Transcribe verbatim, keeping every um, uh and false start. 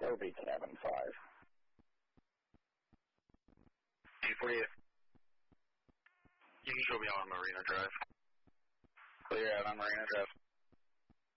That'll be cabin five. two forty-eight. You can show me on Marina Drive. Clear out on Marina Drive.